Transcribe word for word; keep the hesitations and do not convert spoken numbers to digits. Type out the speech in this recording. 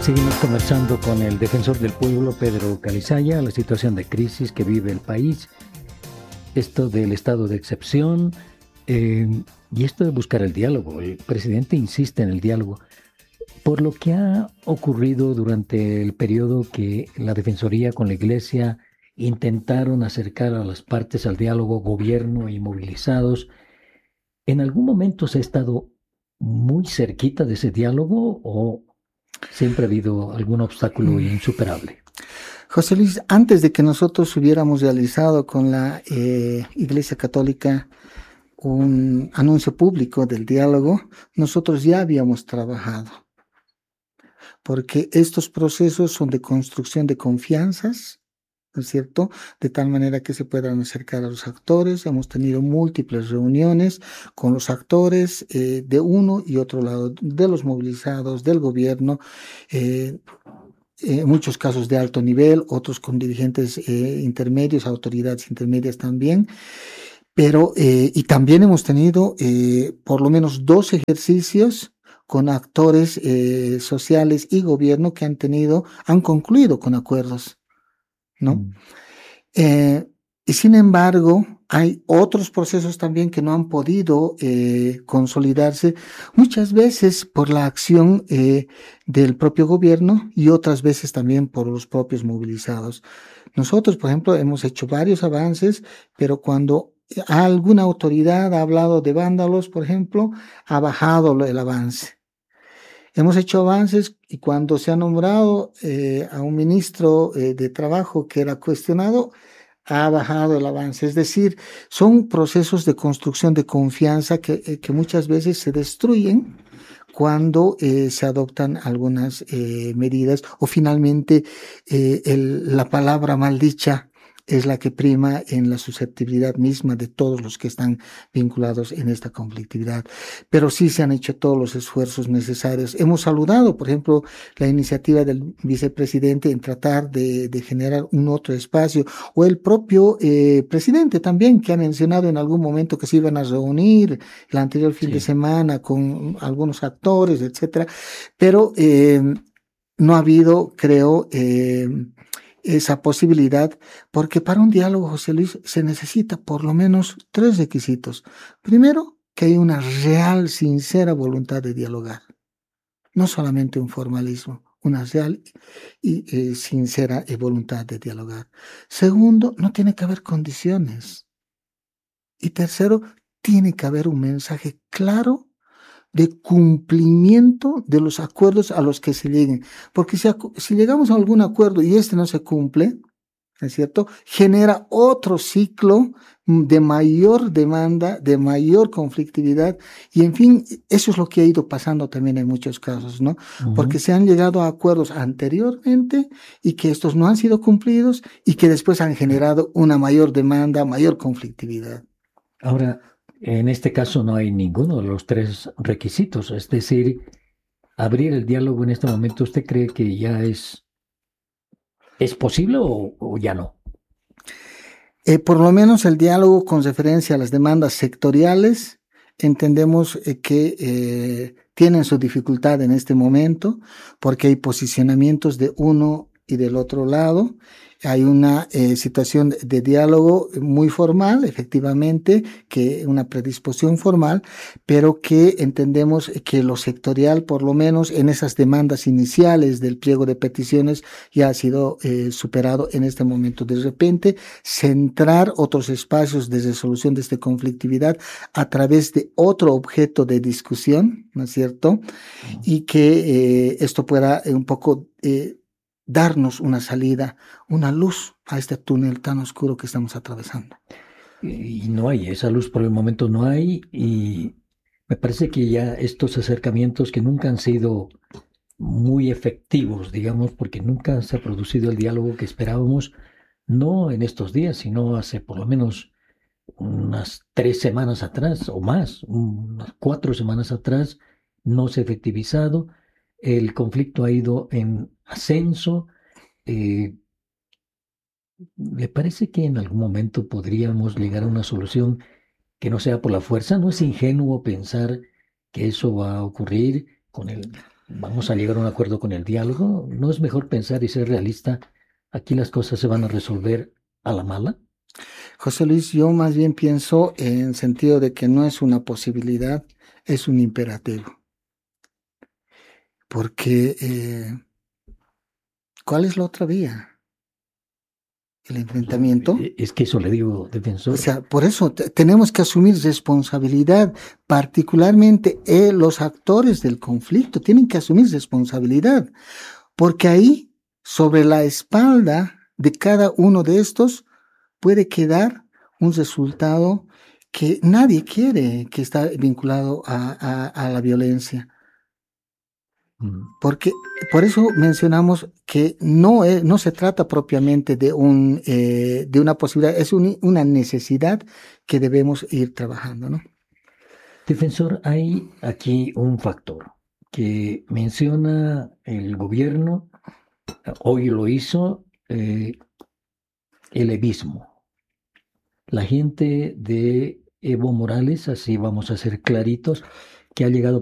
Seguimos conversando con el defensor del pueblo, Pedro Calizaya, la situación de crisis que vive el país, esto del estado de excepción eh, y esto de buscar el diálogo. El presidente insiste en el diálogo. Por lo que ha ocurrido durante el periodo que la Defensoría con la Iglesia intentaron acercar a las partes al diálogo, gobierno y movilizados, ¿en algún momento se ha estado muy cerquita de ese diálogo o siempre ha habido algún obstáculo insuperable? José Luis, antes de que nosotros hubiéramos realizado con la eh, Iglesia Católica un anuncio público del diálogo, nosotros ya habíamos trabajado, porque estos procesos son de construcción de confianzas, ¿no es cierto? De tal manera que se puedan acercar a los actores. Hemos tenido múltiples reuniones con los actores eh, de uno y otro lado, de los movilizados, del gobierno, eh, en muchos casos de alto nivel, otros con dirigentes eh, intermedios, autoridades intermedias también. Pero, eh, y también hemos tenido eh, por lo menos dos ejercicios con actores eh, sociales y gobierno que han tenido, han concluido con acuerdos, ¿no? Mm. Eh, y sin embargo, hay otros procesos también que no han podido eh, consolidarse, muchas veces por la acción eh, del propio gobierno y otras veces también por los propios movilizados. Nosotros, por ejemplo, hemos hecho varios avances, pero cuando alguna autoridad ha hablado de vándalos, por ejemplo, ha bajado el avance. Hemos hecho avances y cuando se ha nombrado eh, a un ministro eh, de Trabajo que era cuestionado, ha bajado el avance. Es decir, son procesos de construcción de confianza que, eh, que muchas veces se destruyen cuando eh, se adoptan algunas eh, medidas o finalmente eh, el, la palabra maldicha es la que prima en la susceptibilidad misma de todos los que están vinculados en esta conflictividad. Pero sí se han hecho todos los esfuerzos necesarios. Hemos saludado, por ejemplo, la iniciativa del vicepresidente en tratar de, de generar un otro espacio, o el propio eh, presidente también, que ha mencionado en algún momento que se iban a reunir el anterior fin sí. de semana con algunos actores, etcétera. Pero eh, no ha habido, creo, eh, esa posibilidad, porque para un diálogo, José Luis, se necesita por lo menos tres requisitos. Primero, que hay una real, sincera voluntad de dialogar, no solamente un formalismo, una real y eh, sincera voluntad de dialogar. Segundo, no tiene que haber condiciones. Y tercero, tiene que haber un mensaje claro de cumplimiento de los acuerdos a los que se lleguen. Porque si, si llegamos a algún acuerdo y este no se cumple, ¿es cierto?, genera otro ciclo de mayor demanda, de mayor conflictividad, y en fin, eso es lo que ha ido pasando también en muchos casos, ¿no? Uh-huh. Porque se han llegado a acuerdos anteriormente y que estos no han sido cumplidos y que después han generado una mayor demanda, mayor conflictividad. Ahora, en este caso no hay ninguno de los tres requisitos, es decir, abrir el diálogo en este momento, ¿usted cree que ya es, es posible o, o ya no? Eh, por lo menos el diálogo con referencia a las demandas sectoriales, entendemos eh, que eh, tienen su dificultad en este momento, porque hay posicionamientos de uno y del otro lado. Hay una eh, situación de, de diálogo muy formal, efectivamente, que una predisposición formal, pero que entendemos que lo sectorial, por lo menos en esas demandas iniciales del pliego de peticiones, ya ha sido eh, superado en este momento. De repente, centrar otros espacios de resolución de esta conflictividad a través de otro objeto de discusión, ¿no es cierto? Y que eh, esto pueda eh, un poco eh, darnos una salida, una luz a este túnel tan oscuro que estamos atravesando. Y no hay, esa luz por el momento no hay, y me parece que ya estos acercamientos que nunca han sido muy efectivos, digamos, porque nunca se ha producido el diálogo que esperábamos, no en estos días, sino hace por lo menos unas tres semanas atrás o más, unas cuatro semanas atrás, no se ha efectivizado. El conflicto ha ido en ascenso. Eh, ¿Le parece que en algún momento podríamos llegar a una solución que no sea por la fuerza? ¿No es ingenuo pensar que eso va a ocurrir con el vamos a llegar a un acuerdo con el diálogo. ¿No es mejor pensar y ser realista? Aquí las cosas se van a resolver a la mala. José Luis, yo más bien pienso en sentido de que no es una posibilidad, es un imperativo. Porque, eh, ¿cuál es la otra vía? El enfrentamiento. Es que eso le digo, O defensor. sea, por eso te- tenemos que asumir responsabilidad, particularmente eh, los actores del conflicto tienen que asumir responsabilidad, porque ahí, sobre la espalda de cada uno de estos, puede quedar un resultado que nadie quiere, que está vinculado a, a, a la violencia. Mm. Porque por eso mencionamos que no, es, no se trata propiamente de, un, eh, de una posibilidad, es un, una necesidad que debemos ir trabajando, ¿no? Defensor, hay aquí un factor que menciona el gobierno, hoy lo hizo, eh, el evismo. La gente de Evo Morales, así vamos a ser claritos, que ha llegado